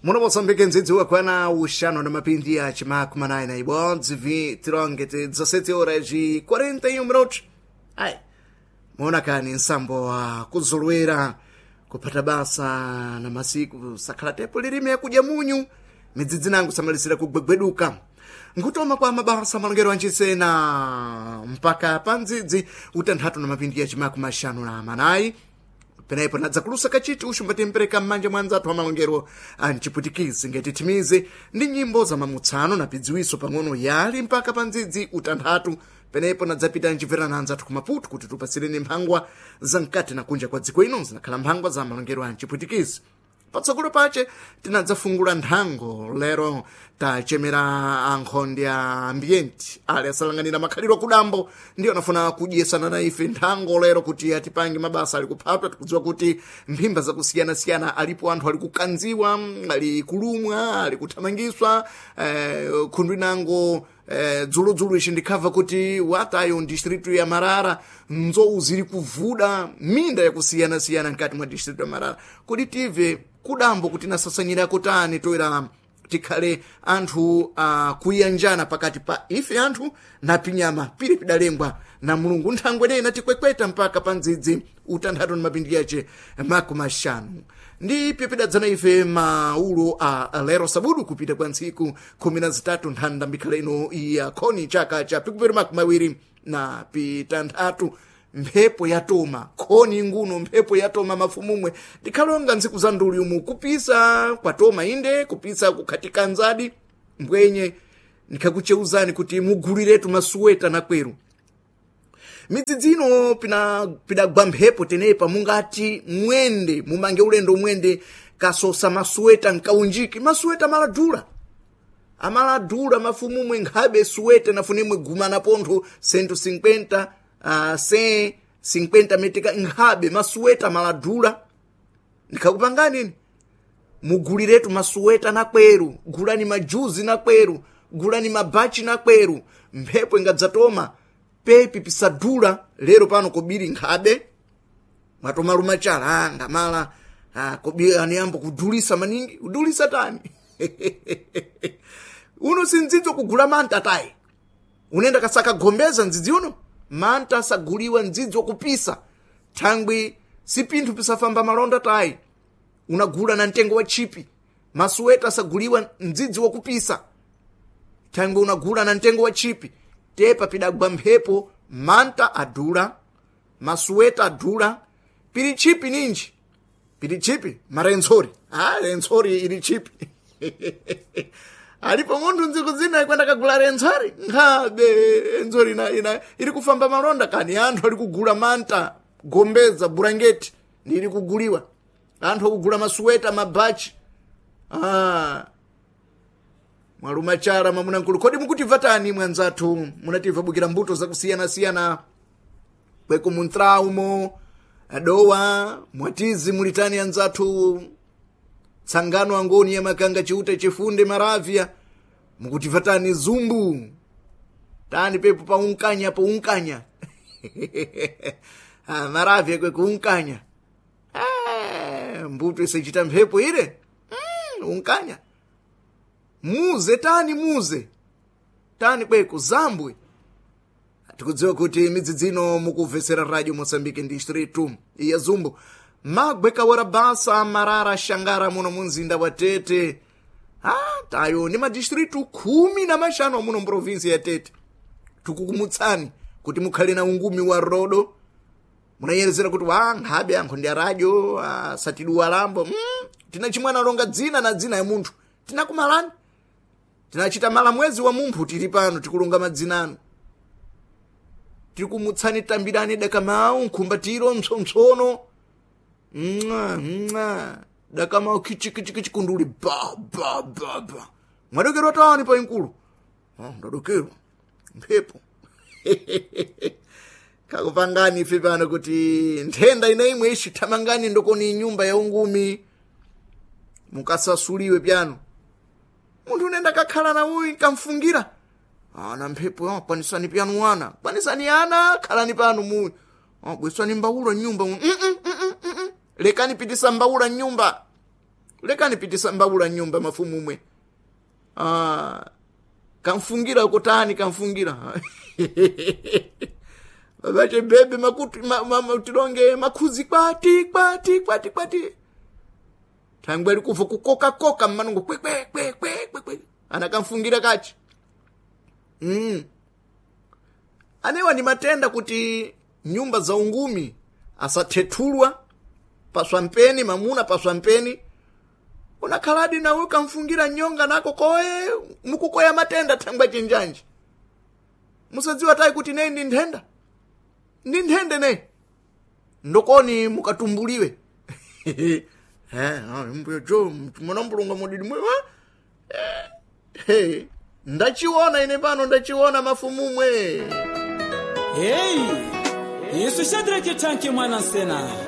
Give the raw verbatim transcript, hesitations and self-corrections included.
Muno Mozambique nzidziwa kwana ushano na mapindi ya chimaku manai na ibodzi vi tironge te dezessete horas e quarenta e um minutos. Ai, mona kani nsambo wa kuzulwera kupata basa na masiku sakhala tepo lirime ya kuja munyu midzidzi nangu samalisira kugwegweduka nkutoma kwa mabasa malongero anchisena mpaka pandzidzi utanthatu na mapindi ya chimaku mashano na manai penepo nadzakulusa kachiti ushumbatempereka mmanja mwanzatu wa malongero anchiputikizi ngetitimize ndi nyimbo za mamutsano na pidziwiso pang'ono yali mpaka pandzidzi utanthatu penepo nadzapita nchibverana anzathu kumaputu kuti tupasireni mphangwa za mkati na kunja kwa dziko ino zinakhala mphangwa za malongero anchiputikizi. Patsogolo pache tinadzafungula nthango lero tachemera ankhondi a ambienti ali asalanganira makhaliro kudambo ndiyo anafuna kudyesana na ife nthango lero kuti atipange mabasa ali kuphatwa tikudziwa kuti mphimba zakusiyana-siyana alipo anthu ali kukanziwa ali kulumwa ali kuthamangiswa eh, khundu nango eh, dzuludzulu ichi ndikhava kuti watayo distritu ya Marara nzowu ziri kuvuda minda yakusiyana-siyana nkati mwa distritu ya Marara kuti tive kudambo kuti nasasanyira kutani toera tikhale anthu uh, kuyanjana pakati pa ife anthu na pinyama pili pidalengwa na mulungu nthangwe nena tikwekweta mpaka pandzidzi utanthatu na mapindi yace maku mashanu ndi ipe pidadzana ife maulo a uh, lero sabudu kupita kwa ntsiku khumi na zitatu nthanda mbikhala ino ya khoni chaka cha pikuperi maku mawiri na pitanthatu mphepo yatoma khoni nguno mphepo yatoma mafumumwe tikhalonga ntsiku za nduli umu kupisa kwatoma inde kupisa kukhatika nzadi mbwenye nikhakucheuzani kuti muguliretu masuweta na kweru midzidzino pina pidagwa mphepo tenepa mungati mwende mumange ulendo mwende kasosa masuweta nkaunjiki masuweta maladula amaladula mafumumwe nkhabe suweta nafunemwe gumana pontho cento cinquenta Uh, se cinquenta metika nkhabe masuweta maladula ndikakupangani nini muguliretu masuweta na kweru gulani majuzi na kweru gulani mabachi na kweru mphepo ingadzatoma pepi pisadula lero pano kobiri nkhabe matoma lumachala anga mala uh, kobiri aniyambo kudulisa maningi udulisa tani uno sinzidzo kugula manta tayi unenda kasaka gombeza nzidzi uno manta saguliwa ndzidzi wakupisa thangwi sipinthu pisafamba malonda tayi unagula na mtengo wa chipi masuweta saguliwa ndzidzi wakupisa thangwi unagula na mtengo wa chipi tepa pidagwa mphepo manta adula masuweta adula pili chipi ninji pili chipi marenzori ah renzori ili chipi alipo mundu nziku zina ikwenda kagula renzori nkhabe renzori ina, ina ili kufamba malonda kani anthu ali kugula manta gombeza burangeti ndili kuguliwa anthu akugula masuweta mabachi ah mwalumachala mamuna nkulu kodi mukutiva tani mwanzathu munativa bukira mbuto zakusiyana-siyana kweko muntraumo adowa mwatizi mulitani anzathu tsangano angoni ya makanga chiuta chifunde maravya mukutiva tani zumbu tani pepo pa unkanya pa unkanya ah, maravya kwe kuunkanya ah, mbuto isachita mphepo ire mm, unkanya muze tani muze tani kweko zambwe tikudziwa kuti midzidzino mukuvesera radio Mozambique distritu ya Zumbu magwe kawara basa Marara Shangara muno munzinda wa Tete ah tayo ni madistritu kumi na mashano muno provinsi ya Tete tukukumutsani kuti mukhale na ungumi wa rodo munayerezera kuti wa nkhabe ankho ndi radio uh, satidu walambo mm, tina chimwana longa dzina na dzina ya munthu tina kumalani tinachita mala mwezi wa munthu tili pano tikulunga madzinano tikumutsani tambirani dakamau nkhumbatiro mtsomtsono mwa mwa dakamau kichi kichi kichi kunduli ba ba ba ba mwadokero tawani pa inkulu ah ndadokero mphepo kakupangani ife pano kuti nthenda ina imwe ishi thamangani ndokoni nyumba ya ungumi mukasasuliwe pyano munthu unenda kakhala na uyi kamfungira ana mphepo ya panisani pyano wana panisani ana khalani pano muyi bwisani mbawula nyumba mm -mm, mm -mm, mm -mm. lekani pitisa mbawula nyumba lekani pitisa mbabula nyumba mafumumwe. Ah, kamfungira kutani kamfungira. Babache bebe makutu ma, ma, ma, tironge makuzi kwati kwati kwati kwati. Tangweli kufa kukoka koka manungo kwe kwe kwe kwe kwe. Anakamfungira kachi. Mm. Anewa ni matenda kuti nyumba za ungumi asatetulwa paswampeni mamuna paswampeni unakaladi na uka mfungira nyonga nako koe mukukoya matenda tangwa chinjanji musadziwa tai kuti nei ndihenda ndihende ne ndokoni mukatumbuliwe eh mbuyo jo mwanambulunga modidi mwe eh ndachiona ine pano ndachiona mafumumwe. Hey, Yesu Shadrake Tanki mwana sena.